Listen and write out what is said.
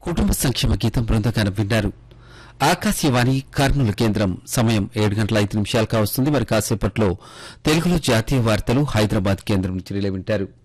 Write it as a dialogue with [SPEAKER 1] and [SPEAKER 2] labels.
[SPEAKER 1] కుటుంబ సంక్షేమ గీతం బృందగానం విన్నారు. ఆకాశవాణి కర్నూలు కేంద్రం సమయం 7:05 కావస్తుంది. మరి కాసేపట్లో తెలుగులో జాతీయ వార్తలు హైదరాబాద్ కేంద్రం నుంచి రిలే వింటారు.